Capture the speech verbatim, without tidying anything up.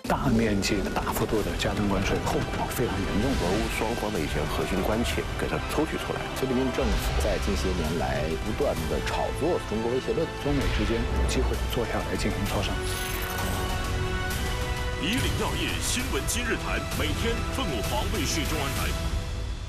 大面积、大幅度的加征关税，后果非常严重。 俄乌双方的一些核心关切给它抽取出来。 习近平政府在近些年来不断的炒作中国威胁论， 中美之间有机会坐下来进行磋商。 以岭药业新闻今日谈，每天凤凰卫视中文台。